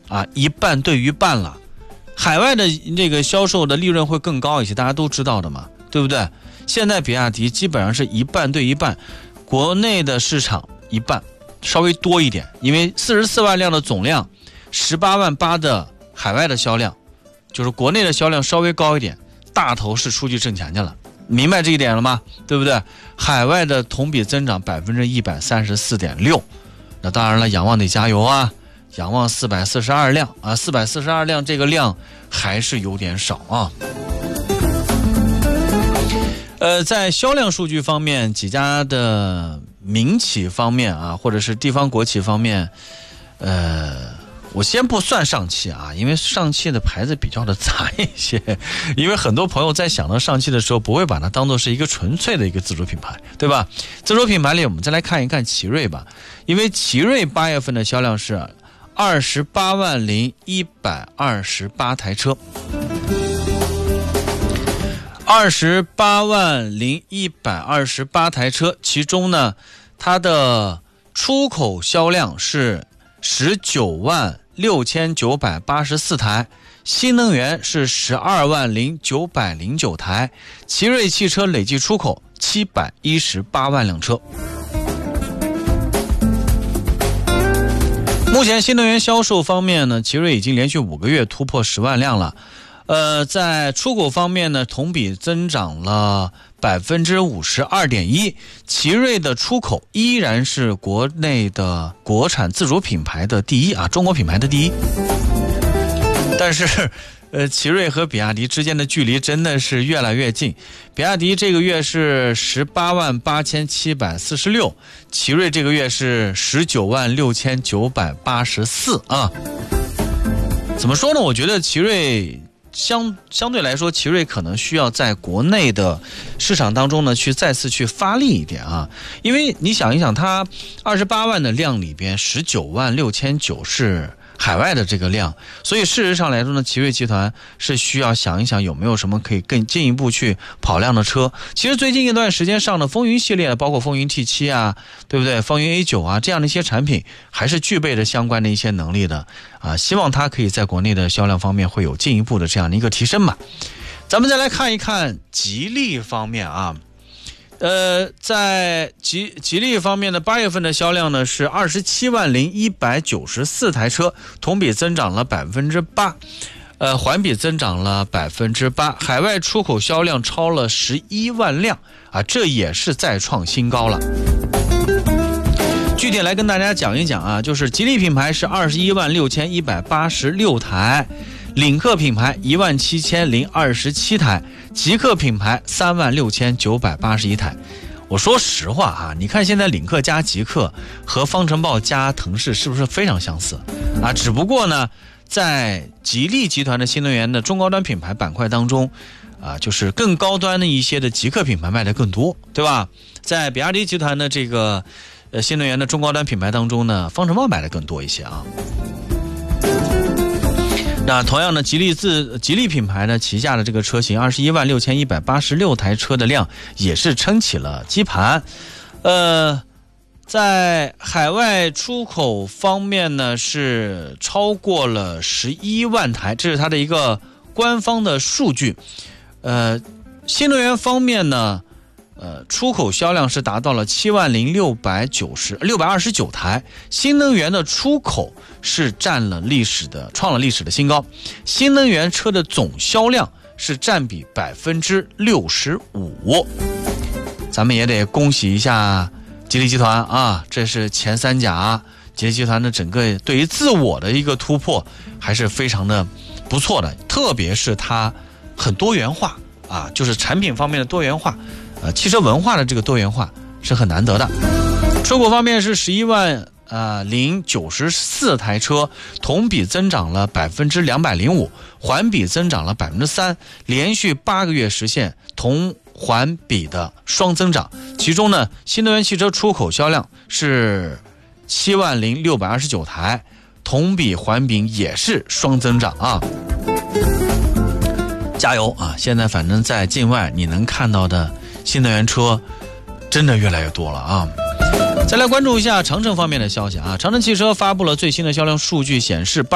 啊，一半对于半了。海外的这个销售的利润会更高一些，大家都知道的嘛，对不对？现在比亚迪基本上是一半对一半，国内的市场一半，稍微多一点，因为44万辆的总量，18万8的海外的销量，就是国内的销量稍微高一点，大头是出去挣钱去了，明白这一点了吗？对不对？海外的同比增长134.6%，那当然了，仰望得加油啊！仰望442辆啊，442辆这个量还是有点少啊。在销量数据方面，几家的民企方面啊，或者是地方国企方面，我先不算上汽啊，因为上汽的牌子比较的杂一些，因为很多朋友在想到上汽的时候，不会把它当做是一个纯粹的一个自主品牌，对吧？自主品牌里，我们再来看一看奇瑞吧，因为奇瑞8月份的销量是28万128台车，28万128台车，其中呢，它的出口销量是19万6984台，新能源是12万0909台，奇瑞汽车累计出口718万辆车。目前新能源销售方面呢，奇瑞已经连续5个月突破10万辆了。在出口方面呢，同比增长了52.1%，奇瑞的出口依然是国内的国产自主品牌的第一啊，中国品牌的第一。但是奇瑞和比亚迪之间的距离真的是越来越近，比亚迪这个月是18万8746，奇瑞这个月是19万6984啊。怎么说呢？我觉得奇瑞相对来说，奇瑞可能需要在国内的市场当中呢，去再次去发力一点啊，因为你想一想，它28万的量里边，19万6900是海外的这个量，所以事实上来说呢，奇瑞集团是需要想一想有没有什么可以更进一步去跑量的车。其实最近一段时间上的风云系列，包括风云 T7 啊，对不对？风云 A9 啊，这样的一些产品还是具备着相关的一些能力的啊，希望它可以在国内的销量方面会有进一步的这样的一个提升嘛。咱们再来看一看吉利方面啊。在吉利方面的8月份的销量呢是27万194台车，同比增长了8%，环比增长了8%，海外出口销量超了11万辆啊，这也是再创新高了。具体来跟大家讲一讲啊，就是吉利品牌是21万6186台，领克品牌17027台，极客品牌36981台。我说实话啊，你看现在领克加极客和方程豹加腾势是不是非常相似啊？只不过呢，在吉利集团的新能源的中高端品牌板块当中啊，就是更高端的一些的极客品牌卖的更多，对吧？在比亚迪集团的这个新能源的中高端品牌当中呢，方程豹卖的更多一些啊。那同样的，吉利品牌呢旗下的这个车型21万6186台车的量也是撑起了基盘。在海外出口方面呢是超过了11万台，这是它的一个官方的数据。新能源方面呢出口销量是达到了7万629台，新能源的出口是创了历史的新高，新能源车的总销量是占比65%。咱们也得恭喜一下吉利集团啊，这是前3甲，吉利集团的整个对于自我的一个突破还是非常的不错的，特别是它很多元化啊，就是产品方面的多元化。汽车文化的这个多元化是很难得的。出口方面是11万094台车，同比增长了205%，环比增长了3%，连续8个月实现同环比的双增长。其中呢，新能源汽车出口销量是7万629台，同比环比也是双增长啊。加油啊！现在反正在境外你能看到的新能源车真的越来越多了啊！再来关注一下长城方面的消息啊，长城汽车发布了最新的销量数据显示